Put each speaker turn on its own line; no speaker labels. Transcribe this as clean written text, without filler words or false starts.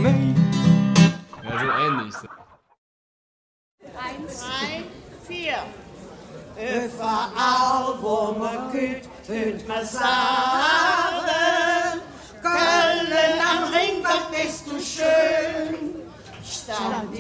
me.
Ja, so ähnlich.
1, 3, 4.
Überall, wo man geht, hört man sagen.